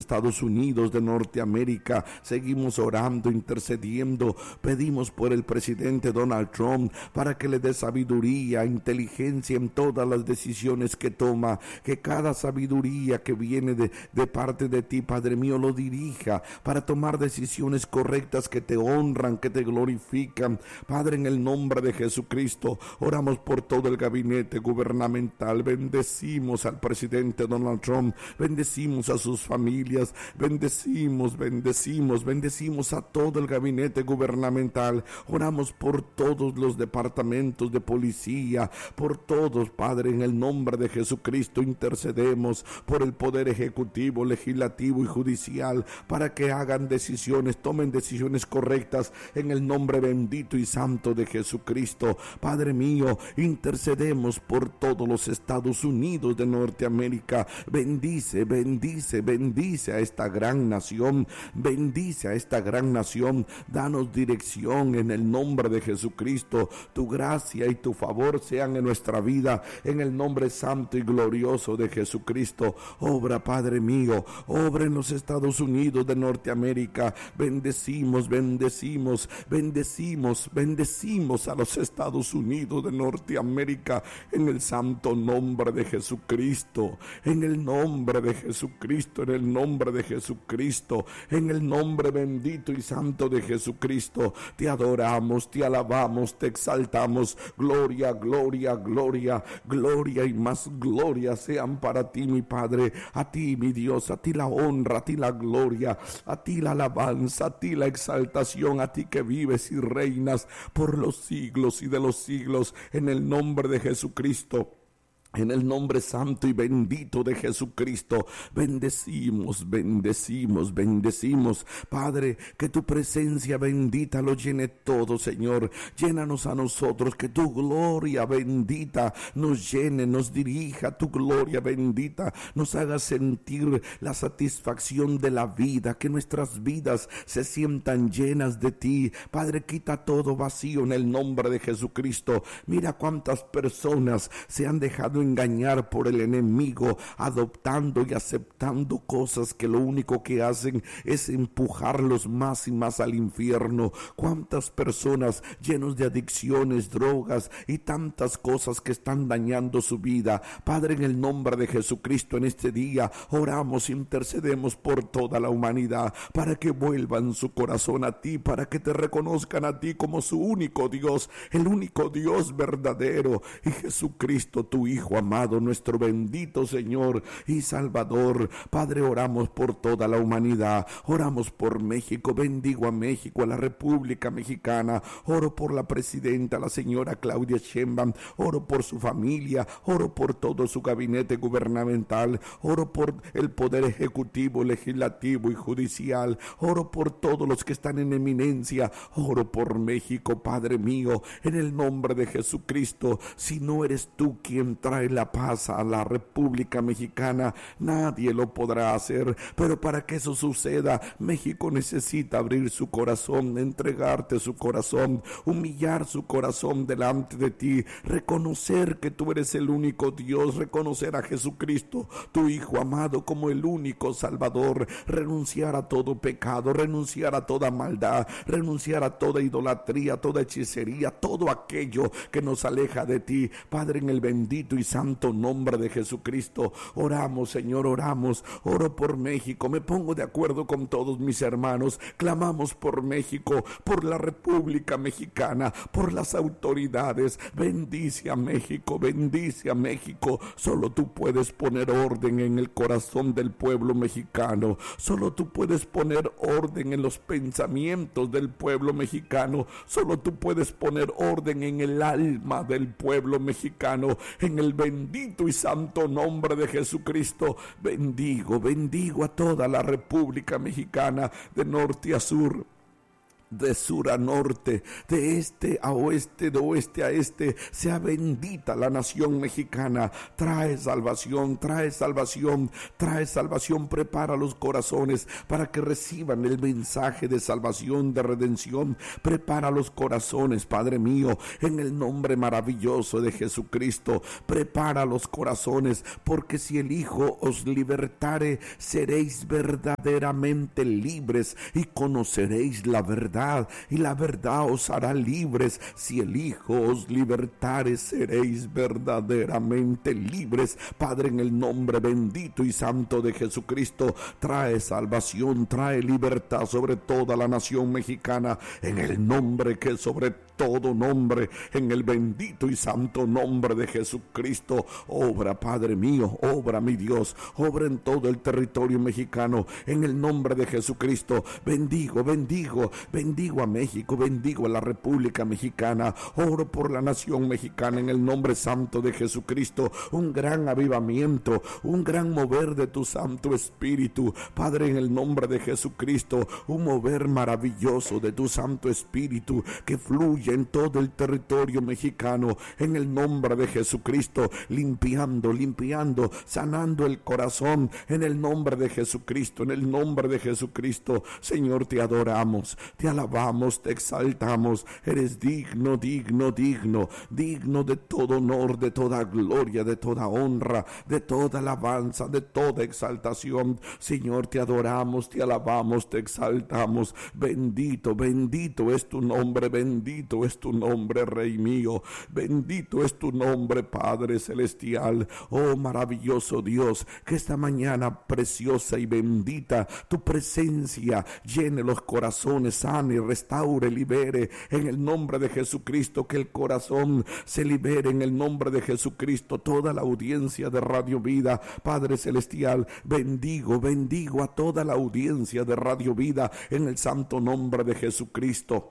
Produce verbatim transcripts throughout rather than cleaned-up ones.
Estados Unidos de Norteamérica. Seguimos orando, intercediendo. Pedimos por el presidente Donald Trump para que le dé sabiduría, inteligencia en todas las decisiones que toma. Que cada sabiduría que viene de, de parte de ti, Padre mío, lo dirija para tomar decisiones correctas que te honran, que te glorifican. Padre, en el nombre de Jesucristo, oramos por todo el gabinete gubernamental. Bendecimos al presidente Donald Trump, bendecimos a sus familias, bendecimos, bendecimos, bendecimos a todo el gabinete gubernamental. Oramos por todos los departamentos de policía, por todos, Padre, en el nombre de Jesucristo. Intercedemos por el poder ejecutivo, legislativo y judicial para que hagan decisiones, tomen decisiones correctas en el nombre bendito y santo de Jesucristo. Padre mío, intercedemos por todos los Estados Unidos de Norteamérica. Bendice, bendice, bendice a esta gran nación, bendice a esta gran nación. Danos dirección en el nombre de Jesucristo. Tu gracia y tu favor sean en nuestra vida, en el nombre santo y glorioso de Jesucristo. Obra, Padre mío, obra en los Estados Unidos de Norteamérica. Bendecimos, bendecimos, bendecimos, bendecimos a los Estados Unidos de Norteamérica en el santo nombre de Jesucristo, en el nombre de Jesucristo, en el nombre de Jesucristo, en el nombre bendito y santo de Jesucristo. Te adoramos, te alabamos, te exaltamos. Gloria, gloria, gloria, gloria y más gloria sean para ti, mi Padre. A ti, mi Dios, a ti la honra, a ti la gloria, a ti la alabanza, a ti la exaltación, a ti que vives y reinas por los siglos y de los siglos, en el nombre de Jesucristo. En el nombre santo y bendito de Jesucristo, bendecimos, bendecimos, bendecimos. Padre, que tu presencia bendita lo llene todo, Señor. Llénanos a nosotros, que tu gloria bendita nos llene, nos dirija. Tu gloria bendita nos haga sentir la satisfacción de la vida, que nuestras vidas se sientan llenas de ti. Padre, quita todo vacío en el nombre de Jesucristo. Mira cuántas personas se han dejado engañar por el enemigo, adoptando y aceptando cosas que lo único que hacen es empujarlos más y más al infierno. Cuántas personas llenos de adicciones, drogas y tantas cosas que están dañando su vida. Padre, en el nombre de Jesucristo, en este día oramos, intercedemos por toda la humanidad para que vuelvan su corazón a ti, para que te reconozcan a ti como su único Dios, el único Dios verdadero, y Jesucristo, tu Hijo amado, nuestro bendito Señor y Salvador. Padre, oramos por toda la humanidad, oramos por México. Bendigo a México, a la República Mexicana. Oro por la presidenta, la señora Claudia Sheinbaum. Oro por su familia, oro por todo su gabinete gubernamental, oro por el poder ejecutivo, legislativo y judicial. Oro por todos los que están en eminencia. Oro por México, Padre mío, en el nombre de Jesucristo. Si no eres tú quien trae la paz a la República Mexicana, nadie lo podrá hacer. Pero para que eso suceda, México necesita abrir su corazón, entregarte su corazón, humillar su corazón delante de ti, reconocer que tú eres el único Dios, reconocer a Jesucristo, tu Hijo amado, como el único Salvador, renunciar a todo pecado, renunciar a toda maldad, renunciar a toda idolatría, toda hechicería, todo aquello que nos aleja de ti. Padre, en el bendito y santo nombre de Jesucristo, oramos, Señor, oramos. Oro por México, me pongo de acuerdo con todos mis hermanos, clamamos por México, por la República Mexicana, por las autoridades. Bendice a México, bendice a México. Solo tú puedes poner orden en el corazón del pueblo mexicano, solo tú puedes poner orden en los pensamientos del pueblo mexicano, solo tú puedes poner orden en el alma del pueblo mexicano, en el bendito y santo nombre de Jesucristo. Bendigo, bendigo a toda la República Mexicana de norte a sur. de sur a norte, de este a oeste, de oeste a este. Sea bendita la nación mexicana. Trae salvación, trae salvación, trae salvación. Prepara los corazones para que reciban el mensaje de salvación, de redención. Prepara los corazones, Padre mío, en el nombre maravilloso de Jesucristo. Prepara los corazones, porque si el Hijo os libertare, seréis verdaderamente libres y conoceréis la verdad, y la verdad os hará libres. Si el Hijo os libertare, seréis verdaderamente libres. Padre, en el nombre bendito y santo de Jesucristo, trae salvación, trae libertad sobre toda la nación mexicana, en el nombre que sobre todo nombre, en el bendito y santo nombre de Jesucristo. Obra, Padre mío, obra, mi Dios, obra en todo el territorio mexicano, en el nombre de Jesucristo. Bendigo, bendigo, bendigo a México, bendigo a la República Mexicana. Oro por la nación mexicana en el nombre santo de Jesucristo. Un gran avivamiento, un gran mover de tu Santo Espíritu, Padre, en el nombre de Jesucristo. Un mover maravilloso de tu Santo Espíritu que fluye en todo el territorio mexicano, en el nombre de Jesucristo, limpiando, limpiando, sanando el corazón, en el nombre de Jesucristo, en el nombre de Jesucristo. Señor, te adoramos, te alabamos, te exaltamos. Eres digno, digno, digno, digno de todo honor, de toda gloria, de toda honra, de toda alabanza, de toda exaltación. Señor, te adoramos, te alabamos, te exaltamos. Bendito, bendito es tu nombre, bendito es tu nombre, Rey mío. Bendito es tu nombre, Padre celestial. Oh maravilloso Dios, que esta mañana preciosa y bendita tu presencia llene los corazones, sane, restaure, libere en el nombre de Jesucristo. Que el corazón se libere en el nombre de Jesucristo. Toda la audiencia de Radio Vida, Padre celestial, bendigo, bendigo a toda la audiencia de Radio Vida en el santo nombre de Jesucristo.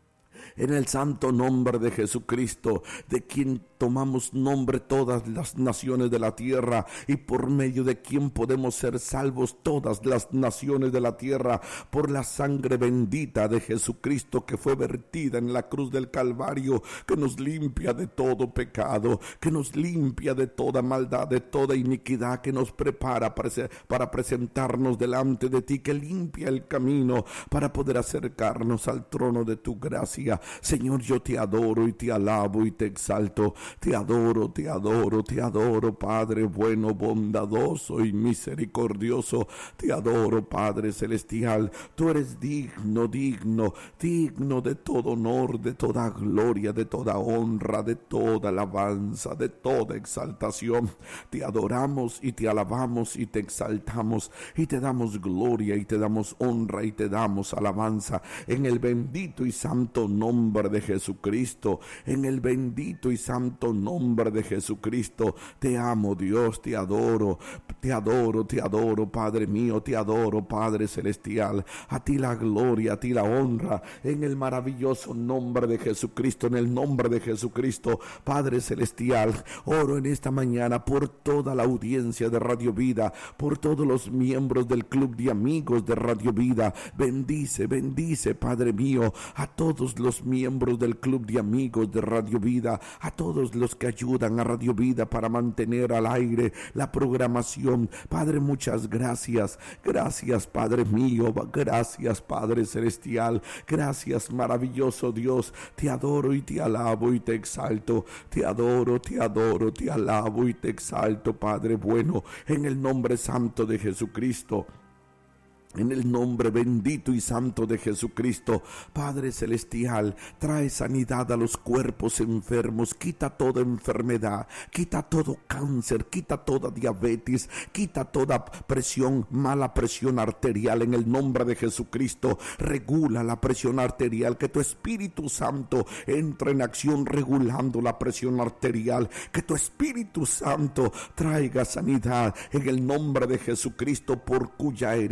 En el santo nombre de Jesucristo, de quien tomamos nombre todas las naciones de la tierra, y por medio de quien podemos ser salvos todas las naciones de la tierra, por la sangre bendita de Jesucristo que fue vertida en la cruz del Calvario, que nos limpia de todo pecado, que nos limpia de toda maldad, de toda iniquidad, que nos prepara para presentarnos delante de ti, que limpia el camino para poder acercarnos al trono de tu gracia. Señor, yo te adoro y te alabo y te exalto. Te adoro, te adoro, te adoro, Padre bueno, bondadoso y misericordioso. Te adoro, Padre celestial. Tú eres digno, digno, digno de todo honor, de toda gloria, de toda honra, de toda alabanza, de toda exaltación. Te adoramos y te alabamos y te exaltamos y te damos gloria y te damos honra y te damos alabanza en el bendito y santo nombre de Jesucristo. En el bendito y santo nombre de Jesucristo. Te amo, Dios, te adoro, te adoro, te adoro, Padre mío, te adoro, Padre celestial. A ti la gloria, a ti la honra, en el maravilloso nombre de Jesucristo, en el nombre de Jesucristo, Padre celestial. Oro en esta mañana por toda la audiencia de Radio Vida, por todos los miembros del club de amigos de Radio Vida. Bendice, bendice, Padre mío, a todos los miembros del club de amigos de Radio Vida, a todos los que ayudan a Radio Vida para mantener al aire la programación. Padre, muchas gracias, gracias, Padre mío, gracias, Padre celestial, gracias, maravilloso Dios. Te adoro y te alabo y te exalto, te adoro, te adoro, te alabo y te exalto, Padre bueno, en el nombre santo de Jesucristo. En el nombre bendito y santo de Jesucristo, Padre celestial, trae sanidad a los cuerpos enfermos, quita toda enfermedad, quita todo cáncer, quita toda diabetes, quita toda presión, mala presión arterial. En el nombre de Jesucristo, regula la presión arterial, que tu Espíritu Santo entre en acción regulando la presión arterial, que tu Espíritu Santo traiga sanidad en el nombre de Jesucristo, por cuya herida fue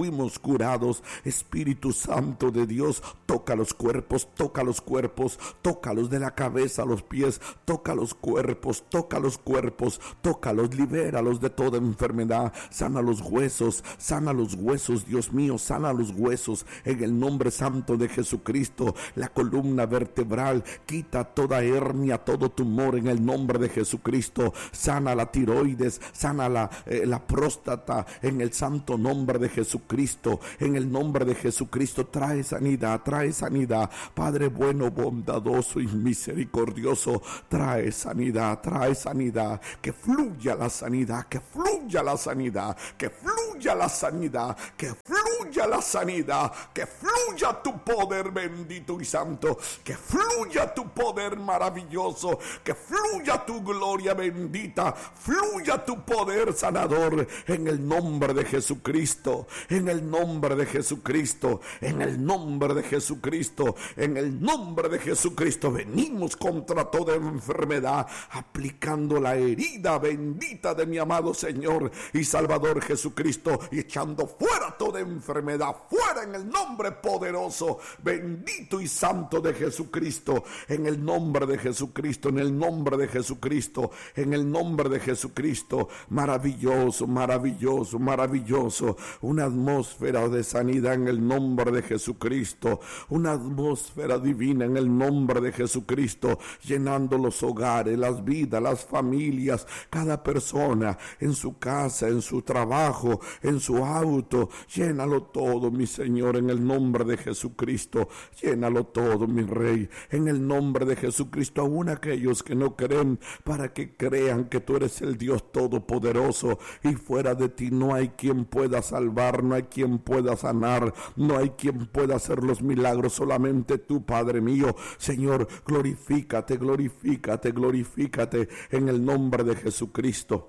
fuimos curados. Espíritu Santo de Dios, toca los cuerpos, toca los cuerpos, tócalos de la cabeza a los pies, toca los cuerpos, toca los cuerpos, tócalos, libéralos de toda enfermedad, sana los huesos, sana los huesos, Dios mío, sana los huesos, en el nombre santo de Jesucristo. La columna vertebral, quita toda hernia, todo tumor en el nombre de Jesucristo. Sana la tiroides, sana la, eh, la próstata, en el santo nombre de Jesucristo. En el nombre de Jesucristo, trae sanidad, trae sanidad. Padre bueno, bondadoso y misericordioso, trae sanidad, trae sanidad. Que fluya la sanidad, que fluya la sanidad, que fluya la sanidad, que fluya la sanidad, que fluya tu poder bendito y santo, que fluya tu poder maravilloso, que fluya tu gloria bendita, fluya tu poder sanador, en el nombre de Jesucristo, en el nombre de Jesucristo, en el nombre de Jesucristo, en el nombre de Jesucristo. Venimos contra toda enfermedad, aplicando la herida bendita de mi amado Señor y Salvador Jesucristo, y echando fuera toda enfermedad, fuera en el nombre poderoso, bendito y santo de Jesucristo, en el nombre de Jesucristo, en el nombre de Jesucristo, en el nombre de Jesucristo. Maravilloso, maravilloso, maravilloso, una atmósfera de sanidad en el nombre de Jesucristo, una atmósfera divina en el nombre de Jesucristo, llenando los hogares, las vidas, las familias, cada persona en su casa, en su trabajo, en su auto. Llénalo todo, mi Señor, en el nombre de Jesucristo. Llénalo todo, mi Rey, en el nombre de Jesucristo. Aún aquellos que no creen, para que crean que tú eres el Dios todopoderoso, y fuera de ti no hay quien pueda salvar, no hay quien pueda sanar, no hay quien pueda hacer los milagros, solamente tú, Padre mío. Señor, glorifícate, glorifícate, glorifícate en el nombre de Jesucristo.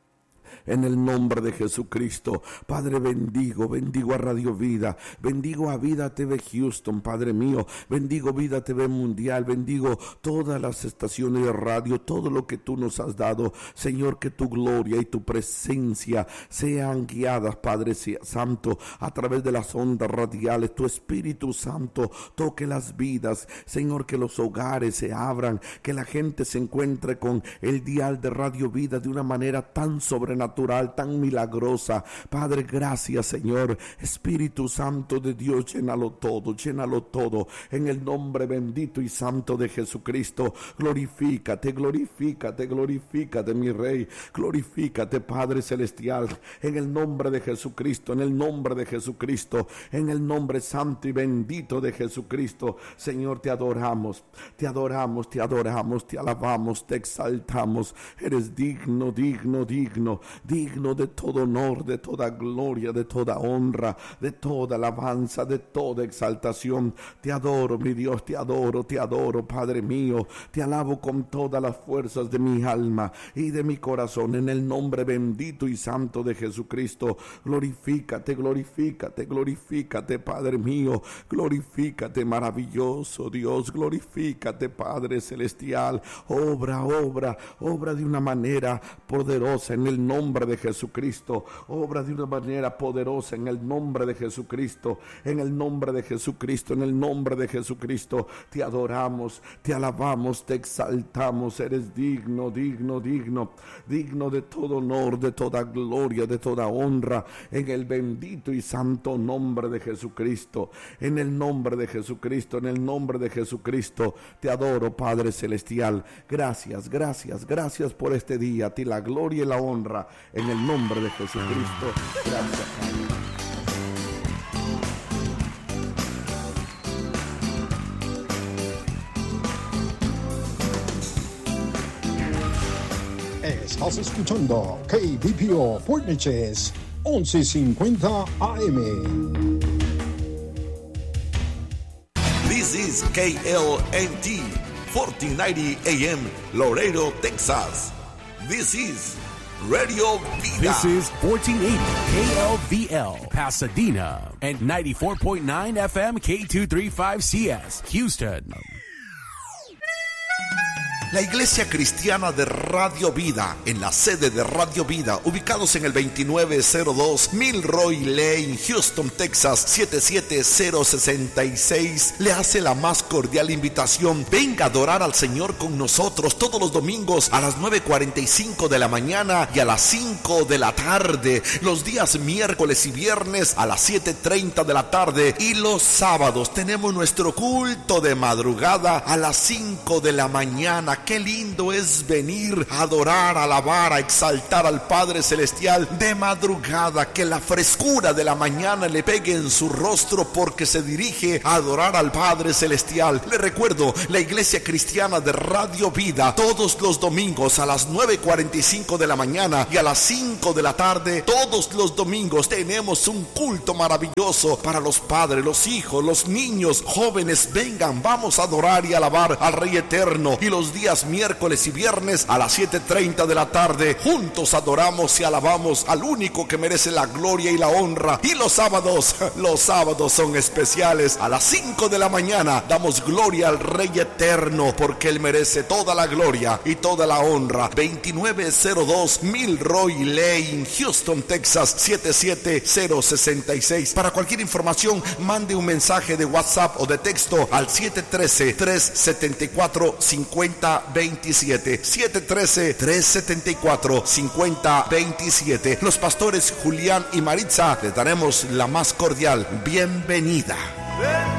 En el nombre de Jesucristo, Padre, bendigo, bendigo a Radio Vida, bendigo a Vida T V Houston, Padre mío, bendigo Vida T V Mundial, bendigo todas las estaciones de radio, todo lo que tú nos has dado. Señor, que tu gloria y tu presencia sean guiadas, Padre Santo, a través de las ondas radiales. Tu Espíritu Santo toque las vidas, Señor, que los hogares se abran, que la gente se encuentre con el dial de Radio Vida de una manera tan sobrenatural, tan milagrosa. Padre, gracias, Señor. Espíritu Santo de Dios, llénalo todo, llénalo todo, en el nombre bendito y santo de Jesucristo. Glorifícate, glorifícate, glorifícate, mi Rey, glorifícate, Padre Celestial, en el nombre de Jesucristo, en el nombre de Jesucristo, en el nombre santo y bendito de Jesucristo. Señor, te adoramos, te adoramos, te adoramos, te alabamos, te exaltamos. Eres digno, digno, digno, digno de todo honor, de toda gloria, de toda honra, de toda alabanza, de toda exaltación. Te adoro, mi Dios, te adoro, te adoro, Padre mío. Te alabo con todas las fuerzas de mi alma y de mi corazón, en el nombre bendito y santo de Jesucristo. Glorifícate, glorifícate, glorifícate, Padre mío. Glorifícate, maravilloso Dios. Glorifícate, Padre Celestial. Obra, obra, obra de una manera poderosa en el nombre de Jesucristo. Obra de una manera poderosa en el nombre de Jesucristo. En el nombre de Jesucristo, en el nombre de Jesucristo. Te adoramos, te alabamos, te exaltamos. Eres digno, digno, digno, digno de todo honor, de toda gloria, de toda honra, en el bendito y santo nombre de Jesucristo. En el nombre de Jesucristo, en el nombre de Jesucristo, te adoro, Padre Celestial. Gracias, gracias, gracias por este día. A ti la gloria y la honra, en el nombre de Jesucristo. Gracias, Padre. Estás escuchando K B P O Fort Neches once cincuenta A M. This is K L N T fourteen ninety A M Laredo, Texas. This is Radio Vida. This is fourteen eighty K L V L Pasadena and ninety-four point nine F M K two thirty-five C S Houston. La Iglesia Cristiana de Radio Vida, en la sede de Radio Vida, ubicados en el veintinueve cero dos Milroy Lane, Houston, Texas, siete siete cero seis seis, le hace la más cordial invitación. Venga a adorar al Señor con nosotros todos los domingos a las nueve cuarenta y cinco de la mañana y a las cinco de la tarde, los días miércoles y viernes a las siete treinta de la tarde, y los sábados tenemos nuestro culto de madrugada a las cinco de la mañana. Qué lindo es venir a adorar, a alabar, a exaltar al Padre Celestial de madrugada. Que la frescura de la mañana le pegue en su rostro porque se dirige a adorar al Padre Celestial. Le recuerdo, la Iglesia Cristiana de Radio Vida, todos los domingos a las nueve cuarenta y cinco de la mañana y a las cinco de la tarde, todos los domingos tenemos un culto maravilloso para los padres, los hijos, los niños, jóvenes. Vengan, vamos a adorar y alabar al Rey Eterno. Y los días miércoles y viernes a las siete treinta de la tarde, juntos adoramos y alabamos al único que merece la gloria y la honra. Y los sábados, los sábados son especiales. A las cinco de la mañana damos gloria al Rey Eterno, porque Él merece toda la gloria y toda la honra. Veintinueve cero dos Milroy Lane, Houston, Texas, siete siete cero seis seis. Para cualquier información, mande un mensaje de WhatsApp o de texto al siete uno tres, tres siete cuatro, cinco cero dos siete. siete uno tres, tres siete cuatro, cinco cero dos siete. Los pastores Julián y Maritza les daremos la más cordial bienvenida.